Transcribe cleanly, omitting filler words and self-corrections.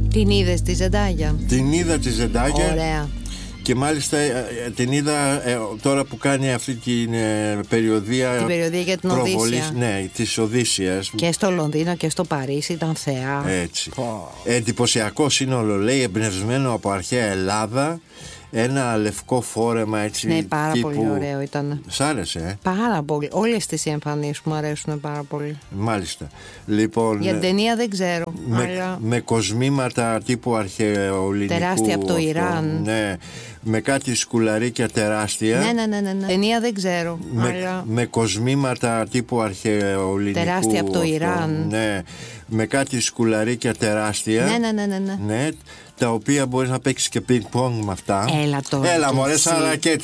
Την είδες τη Ζεντάγια? Την είδα τη Ζεντάγια. Ωραία. Και μάλιστα την είδα τώρα που κάνει αυτή την περιοδία. Την περιοδία για την Οδύσσια. Ναι, της Οδύσσιας. Και στο Λονδίνο και στο Παρίσι ήταν θεά. Έτσι. Εντυπωσιακό σύνολο, λέει, εμπνευσμένο από αρχαία Ελλάδα. Ένα λευκό φόρεμα, έτσι. Ναι, πάρα πολύ ωραίο ήταν. Σ' άρεσε, Πάρα πολύ. Όλες τις εμφανίσεις μου αρέσουν πάρα πολύ. Μάλιστα. Λοιπόν, για την ταινία δεν ξέρω. Με κοσμήματα τύπου αρχαιοελληνικού. Τεράστια από το Ιράν. Ναι. Με κάτι σκουλαρίκια τεράστια. Ναι. Ταινία δεν ξέρω. Με κοσμήματα τύπου αρχαιοελληνικού. Τεράστια από το Ιράν. Ναι. Με κάτι σκουλαρίκια τεράστια. Ναι. Τα οποία μπορείς να παίξεις και πινκ-πονγκ με αυτά. Έλα τώρα. Έλα μωρέ, σαν ρακέτα.